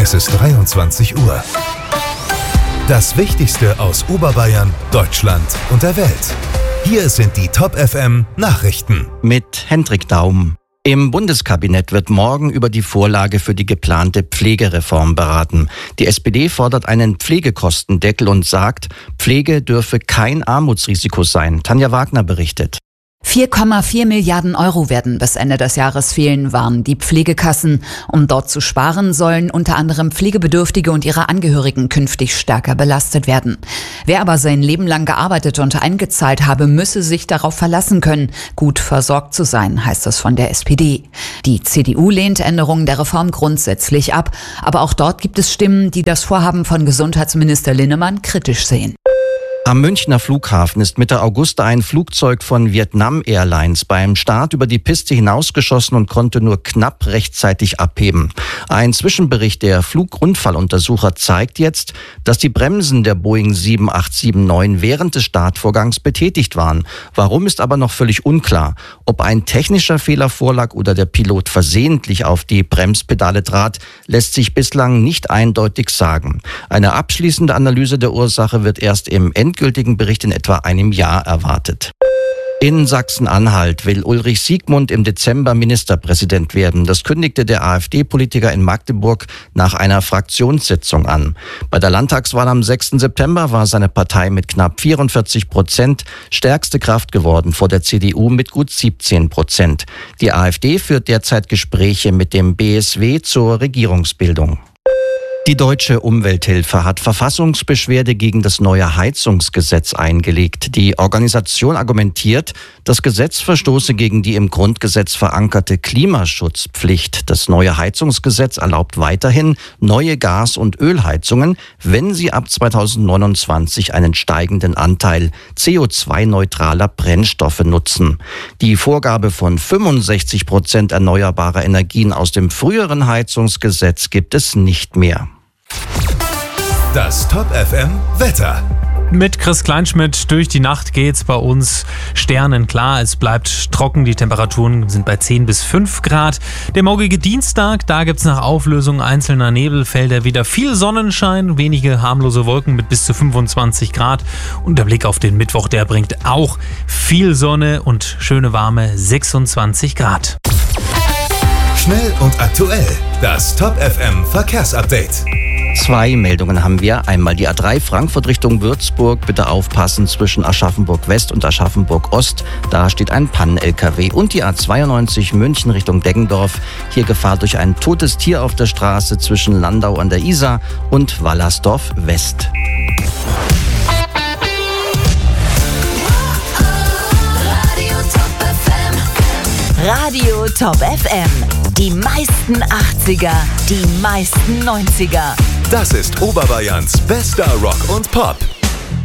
Es ist 23 Uhr. Das Wichtigste aus Oberbayern, Deutschland und der Welt. Hier sind die Top FM Nachrichten. Mit Hendrik Daum. Im Bundeskabinett wird morgen über die Vorlage für die geplante Pflegereform beraten. Die SPD fordert einen Pflegekostendeckel und sagt, Pflege dürfe kein Armutsrisiko sein. Tanja Wagner berichtet. 4,4 Milliarden Euro werden bis Ende des Jahres fehlen, warnen die Pflegekassen. Um dort zu sparen, sollen unter anderem Pflegebedürftige und ihre Angehörigen künftig stärker belastet werden. Wer aber sein Leben lang gearbeitet und eingezahlt habe, müsse sich darauf verlassen können, gut versorgt zu sein, heißt es von der SPD. Die CDU lehnt Änderungen der Reform grundsätzlich ab, aber auch dort gibt es Stimmen, die das Vorhaben von Gesundheitsminister Linnemann kritisch sehen. Am Münchner Flughafen ist Mitte August ein Flugzeug von Vietnam Airlines beim Start über die Piste hinausgeschossen und konnte nur knapp rechtzeitig abheben. Ein Zwischenbericht der Flugunfalluntersucher zeigt jetzt, dass die Bremsen der Boeing 7879 während des Startvorgangs betätigt waren. Warum ist aber noch völlig unklar. Ob ein technischer Fehler vorlag oder der Pilot versehentlich auf die Bremspedale trat, lässt sich bislang nicht eindeutig sagen. Eine abschließende Analyse der Ursache wird erst im endgültigen Bericht in etwa einem Jahr erwartet. In Sachsen-Anhalt will Ulrich Siegmund im Dezember Ministerpräsident werden. Das kündigte der AfD-Politiker in Magdeburg nach einer Fraktionssitzung an. Bei der Landtagswahl am 6. September war seine Partei mit knapp 44% stärkste Kraft geworden, vor der CDU mit gut 17%. Die AfD führt derzeit Gespräche mit dem BSW zur Regierungsbildung. Die Deutsche Umwelthilfe hat Verfassungsbeschwerde gegen das neue Heizungsgesetz eingelegt. Die Organisation argumentiert, das Gesetz verstoße gegen die im Grundgesetz verankerte Klimaschutzpflicht. Das neue Heizungsgesetz erlaubt weiterhin neue Gas- und Ölheizungen, wenn sie ab 2029 einen steigenden Anteil CO2-neutraler Brennstoffe nutzen. Die Vorgabe von 65% erneuerbarer Energien aus dem früheren Heizungsgesetz gibt es nicht mehr. Das Top FM Wetter. Mit Chris Kleinschmidt durch die Nacht geht's bei uns sternenklar. Es bleibt trocken, die Temperaturen sind bei 10 bis 5 Grad. Der morgige Dienstag, da gibt's nach Auflösung einzelner Nebelfelder wieder viel Sonnenschein, wenige harmlose Wolken mit bis zu 25 Grad. Und der Blick auf den Mittwoch, der bringt auch viel Sonne und schöne warme 26 Grad. Schnell und aktuell. Das Top FM Verkehrsupdate. 2 Meldungen haben wir. Einmal die A3 Frankfurt Richtung Würzburg. Bitte aufpassen zwischen Aschaffenburg West und Aschaffenburg Ost. Da steht ein Pannen-LKW. Und die A92 München Richtung Deggendorf. Hier Gefahr durch ein totes Tier auf der Straße zwischen Landau an der Isar und Wallersdorf West. Radio Top FM. Die meisten 80er, die meisten 90er. Das ist Oberbayerns bester Rock und Pop.